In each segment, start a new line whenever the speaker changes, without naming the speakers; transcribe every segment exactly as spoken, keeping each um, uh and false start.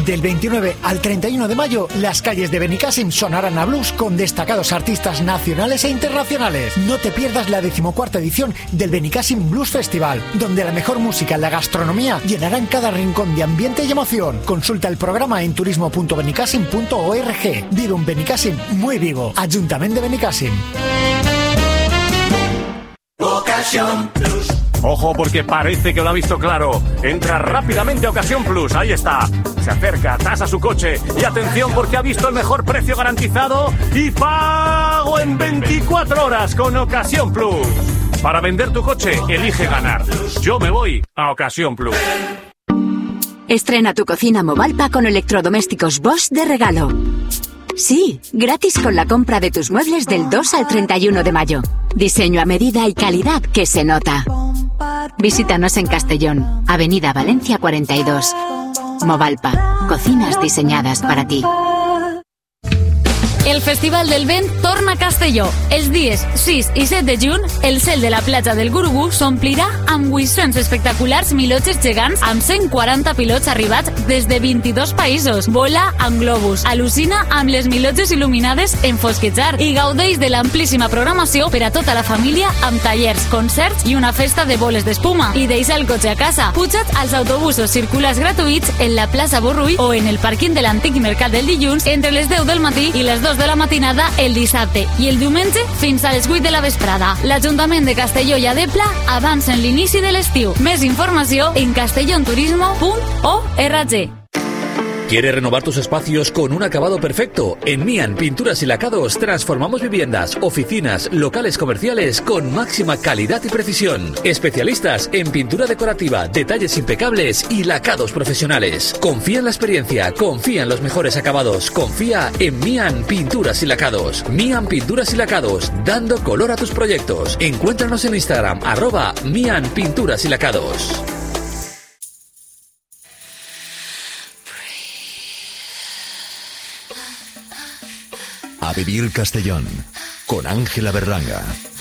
Del veintinueve al treinta y uno de mayo, las calles de Benicàssim sonarán a blues con destacados artistas nacionales e internacionales. No te pierdas la decimocuarta edición del Benicàssim Blues Festival, donde la mejor música y la gastronomía llenarán cada rincón de ambiente y emoción. Consulta el programa en turismo punto benicàssim punto org. Vive un Benicàssim muy vivo. Ayuntamiento de Benicàssim.
Ocasión Plus.
Ojo, porque parece que lo ha visto claro. Entra rápidamente a Ocasión Plus. Ahí está. Se acerca, tasa su coche. Y atención, porque ha visto el mejor precio garantizado y pago en veinticuatro horas con Ocasión Plus. Para vender tu coche, elige ganar. Yo me voy a Ocasión Plus.
Estrena tu cocina Movalpa con electrodomésticos Bosch de regalo. Sí, gratis con la compra de tus muebles del dos al treinta y uno de mayo. Diseño a medida y calidad que se nota. Visítanos en Castellón, Avenida Valencia cuarenta y dos. Movalpa, cocinas diseñadas para ti.
El Festival del Vent torna a Castelló. Els dies sis i set de juny, el cel de la platja del Gurugú s'omplirà amb guissons espectaculars milotges gegants amb cent quaranta pilots arribats des de vint-i-dos països. Vola amb globus, al·lucina amb les milotges il·luminades en fosquejar i gaudeix de l'amplíssima programació per a tota la família amb tallers, concerts i una festa de boles d'espuma. I deixa el cotxe a casa. Puja't als autobusos circulars gratuïts en la plaça Borrull o en el pàrquing de l'antic mercat del dilluns entre les deu del matí i les dos de la matinada el dissabte i el diumenge fins a les vuit de la vesprada. L'Ajuntament de Castelló i Adepla avancen l'inici de l'estiu. Més informació en castellonturismo punt org.
¿Quieres renovar tus espacios con un acabado perfecto? En Mian Pinturas y Lacados transformamos viviendas, oficinas, locales comerciales con máxima calidad y precisión. Especialistas en pintura decorativa, detalles impecables y lacados profesionales. Confía en la experiencia, confía en los mejores acabados, confía en Mian Pinturas y Lacados. Mian Pinturas y Lacados, dando color a tus proyectos. Encuéntranos en Instagram, arroba Mian Pinturas y Lacados.
A vivir Castellón, con Ángela Berlanga.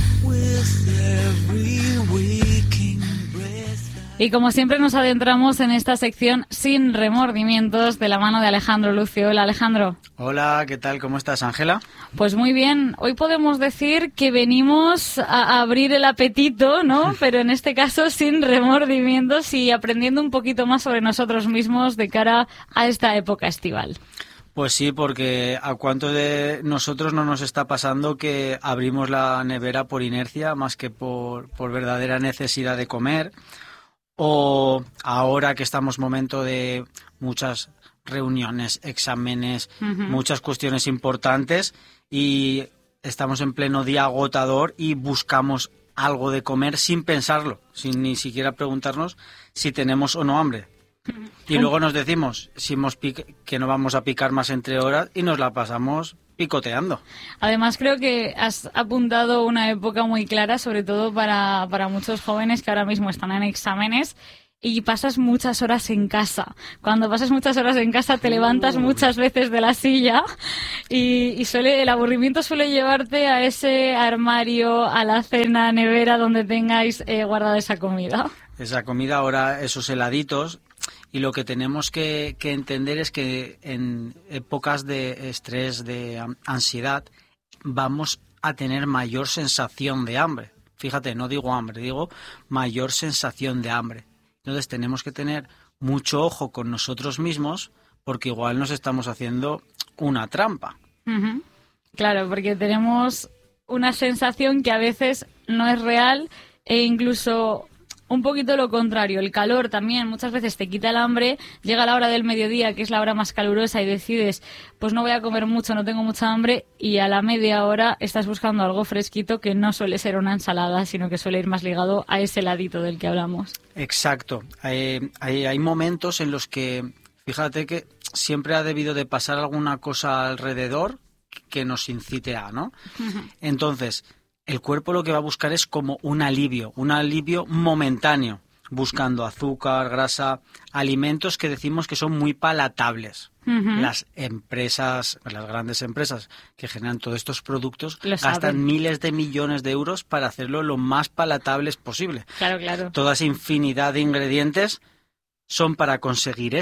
Y como siempre nos adentramos en esta sección sin remordimientos de la mano de Alejandro Lucio. Hola, Alejandro.
Hola, ¿qué tal? ¿Cómo estás, Ángela?
Pues muy bien. Hoy podemos decir que venimos a abrir el apetito, ¿no? Pero en este caso sin remordimientos y aprendiendo un poquito más sobre nosotros mismos de cara a esta época estival.
Pues sí, porque a cuántos de nosotros no nos está pasando que abrimos la nevera por inercia más que por, por verdadera necesidad de comer, o ahora que estamos en momento de muchas reuniones, exámenes, uh-huh. muchas cuestiones importantes y estamos en pleno día agotador y buscamos algo de comer sin pensarlo, sin ni siquiera preguntarnos si tenemos o no hambre. Y luego nos decimos si hemos pica- que no vamos a picar más entre horas y nos la pasamos picoteando.
Además creo que has apuntado una época muy clara, sobre todo para, para muchos jóvenes que ahora mismo están en exámenes y pasas muchas horas en casa. Cuando pasas muchas horas en casa te levantas muchas veces de la silla y, y suele, el aburrimiento suele llevarte a ese armario, a la cena, nevera donde tengáis eh, guardada esa comida.
Esa comida, ahora esos heladitos. Y lo que tenemos que, que entender es que en épocas de estrés, de ansiedad, vamos a tener mayor sensación de hambre. Fíjate, no digo hambre, digo mayor sensación de hambre. Entonces tenemos que tener mucho ojo con nosotros mismos porque igual nos estamos haciendo una trampa.
Uh-huh. Claro, porque tenemos una sensación que a veces no es real e incluso un poquito lo contrario. El calor también muchas veces te quita el hambre, llega la hora del mediodía, que es la hora más calurosa, y decides, pues no voy a comer mucho, no tengo mucha hambre, y a la media hora estás buscando algo fresquito que no suele ser una ensalada, sino que suele ir más ligado a ese heladito del que hablamos.
Exacto. Hay, hay, hay momentos en los que, fíjate que siempre ha debido de pasar alguna cosa alrededor que nos incite a, ¿no? Uh-huh. Entonces, el cuerpo lo que va a buscar es como un alivio, un alivio momentáneo, buscando azúcar, grasa, alimentos que decimos que son muy palatables. Uh-huh. Las empresas, las grandes empresas que generan todos estos productos
lo
gastan
saben.
miles de millones de euros para hacerlo lo más palatables posible.
Claro, claro.
Toda esa infinidad de ingredientes son para conseguir eso.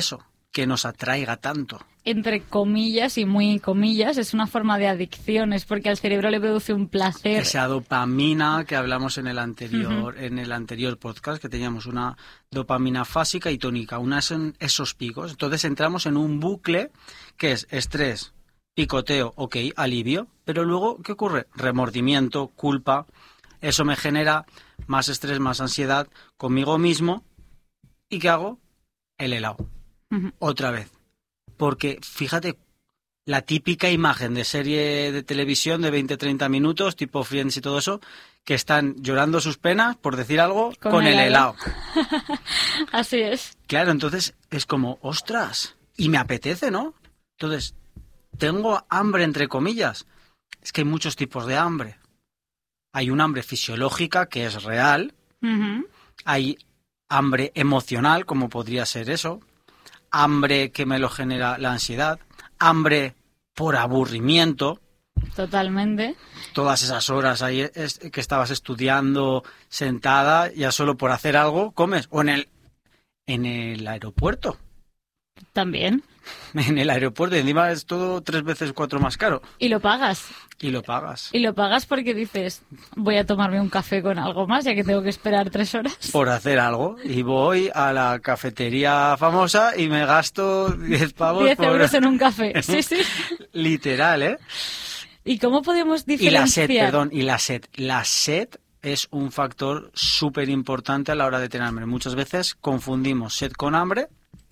que nos atraiga tanto.
Entre comillas y muy comillas, es una forma de adicción, es porque al cerebro le produce un placer.
Esa dopamina que hablamos en el anterior, uh-huh. en el anterior podcast, que teníamos una dopamina fásica y tónica, una son esos picos. Entonces entramos en un bucle que es estrés, picoteo, ok, alivio, pero luego, ¿qué ocurre? Remordimiento, culpa, eso me genera más estrés, más ansiedad conmigo mismo. ¿Y qué hago? El helado. Uh-huh. Otra vez. Porque, fíjate, la típica imagen de serie de televisión de veinte a treinta minutos, tipo Friends y todo eso, que están llorando sus penas, por decir algo, con, con el helado. helado.
Así es.
Claro, entonces es como, ostras, y me apetece, ¿no? Entonces, tengo hambre, entre comillas. Es que hay muchos tipos de hambre. Hay un hambre fisiológica, que es real. Uh-huh. Hay hambre emocional, como podría ser eso. Hambre que me lo genera la ansiedad, hambre por aburrimiento.
Totalmente.
Todas esas horas ahí es, que estabas estudiando sentada, ya solo por hacer algo, comes. O en el, en el aeropuerto.
También.
En el aeropuerto, y encima es todo tres veces cuatro más caro.
Y lo pagas.
Y lo pagas.
Y lo pagas porque dices, voy a tomarme un café con algo más, ya que tengo que esperar tres horas.
Por hacer algo. Y voy a la cafetería famosa y me gasto diez pavos.
diez
por...
euros en un café. Sí, sí.
Literal, ¿eh?
¿Y cómo podemos diferenciar?
Y la sed, perdón, y la sed. La sed es un factor súper importante a la hora de tener hambre. Muchas veces confundimos sed con hambre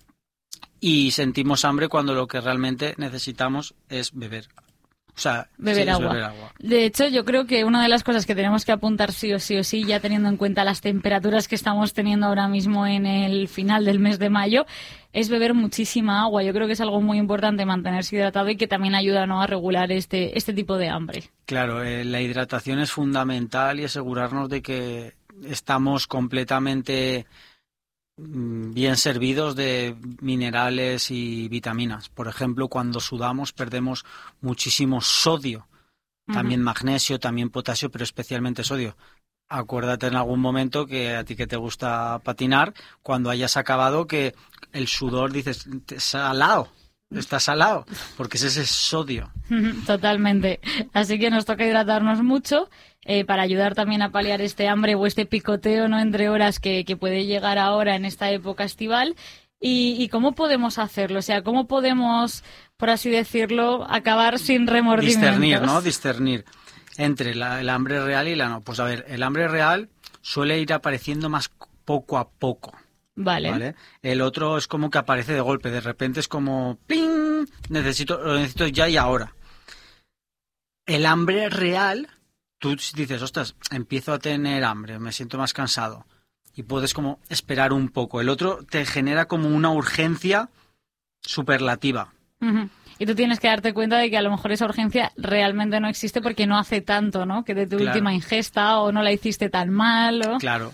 y sentimos hambre cuando lo que realmente necesitamos es beber. O sea,
beber,
sí,
agua.
beber agua.
De hecho, yo creo que una de las cosas que tenemos que apuntar sí o sí o sí, ya teniendo en cuenta las temperaturas que estamos teniendo ahora mismo en el final del mes de mayo, es beber muchísima agua. Yo creo que es algo muy importante mantenerse hidratado y que también ayuda, ¿no?, a regular este, este tipo de hambre.
Claro, eh, la hidratación es fundamental y asegurarnos de que estamos completamente bien servidos de minerales y vitaminas. Por ejemplo, cuando sudamos perdemos muchísimo sodio, también uh-huh. magnesio, también potasio, pero especialmente sodio. Acuérdate en algún momento que a ti que te gusta patinar, cuando hayas acabado, que el sudor, dices, salado, está salado, porque es ese sodio.
Totalmente. Así que nos toca hidratarnos mucho eh, para ayudar también a paliar este hambre o este picoteo, ¿no?, entre horas que, que puede llegar ahora en esta época estival. Y, ¿Y cómo podemos hacerlo? O sea, ¿cómo podemos, por así decirlo, acabar sin remordimientos?
Discernir, ¿no? Discernir entre la, el hambre real y la no. Pues a ver, el hambre real suele ir apareciendo más poco a poco.
Vale.
¿Vale? El otro es como que aparece de golpe, de repente es como ¡ping! Necesito, lo necesito ya y ahora. El hambre real, tú dices, ostras, empiezo a tener hambre, me siento más cansado y puedes como esperar un poco. El otro te genera como una urgencia superlativa.
Uh-huh. Y tú tienes que darte cuenta de que a lo mejor esa urgencia realmente no existe porque no hace tanto, ¿no?, que de tu
claro.
última ingesta o no la hiciste tan mal. ¿O?
Claro.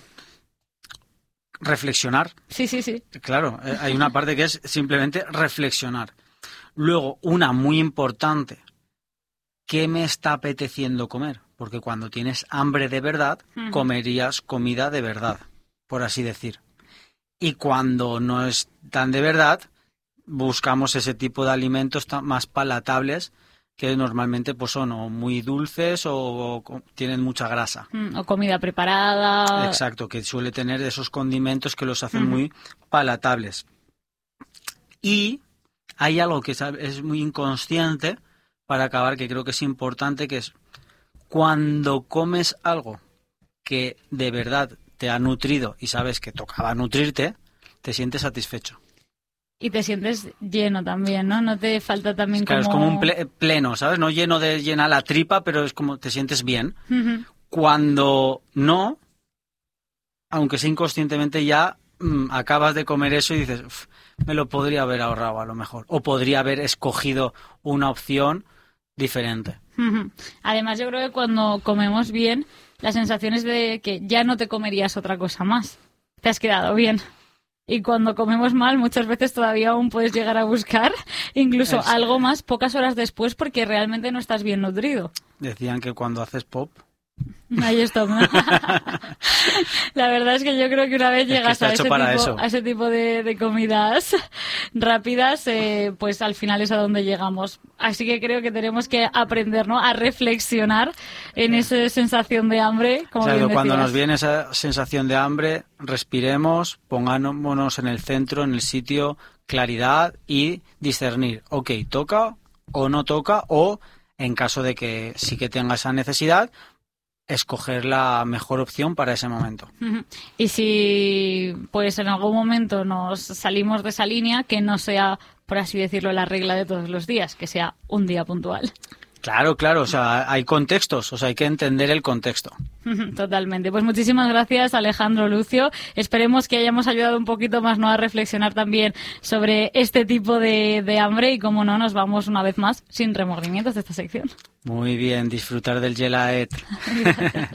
Reflexionar.
Sí, sí, sí.
Claro, eh, hay una parte que es simplemente reflexionar. Luego, una muy importante, ¿qué me está apeteciendo comer? Porque cuando tienes hambre de verdad, uh-huh. comerías comida de verdad, por así decir. Y cuando no es tan de verdad, buscamos ese tipo de alimentos más palatables, que normalmente pues son o muy dulces o, o tienen mucha grasa.
Mm, o comida preparada.
Exacto, que suele tener esos condimentos que los hacen uh-huh. muy palatables. Y hay algo que es muy inconsciente para acabar, que creo que es importante, que es cuando comes algo que de verdad te ha nutrido y sabes que tocaba nutrirte, te sientes satisfecho.
Y te sientes lleno también, ¿no? No te falta también
claro,
como...
es como un ple- pleno, ¿sabes? No lleno de llena la tripa, pero es como te sientes bien.
Uh-huh.
Cuando no, aunque sea inconscientemente, ya mmm, acabas de comer eso y dices, me lo podría haber ahorrado a lo mejor. O podría haber escogido una opción diferente.
Uh-huh. Además, yo creo que cuando comemos bien, la sensación es de que ya no te comerías otra cosa más. Te has quedado bien. Y cuando comemos mal, muchas veces todavía aún puedes llegar a buscar incluso
es...
algo más pocas horas después porque realmente no estás bien nutrido.
Decían que cuando haces pop,
Ahí stop, ¿no? La verdad es que yo creo que una vez llegas
es
a, ese tipo,
eso.
a ese tipo de, de comidas rápidas, eh, pues al final es a donde llegamos. Así que creo que tenemos que aprender, ¿no?, a reflexionar en esa sensación de hambre. Como
Claro,
bien
cuando
decías.
nos viene esa sensación de hambre, respiremos, pongámonos en el centro, en el sitio, claridad y discernir. Ok, toca o no toca, o en caso de que sí que tenga esa necesidad, escoger la mejor opción para ese momento.
Y si pues en algún momento nos salimos de esa línea, que no sea, por así decirlo, la regla de todos los días, que sea un día puntual.
Claro, claro, o sea, hay contextos, o sea, hay que entender el contexto.
Totalmente. Pues muchísimas gracias, Alejandro, Lucio. Esperemos que hayamos ayudado un poquito más, ¿no?, a reflexionar también sobre este tipo de, de hambre y, como no, nos vamos una vez más sin remordimientos de esta sección.
Muy bien, disfrutar del Gelaet.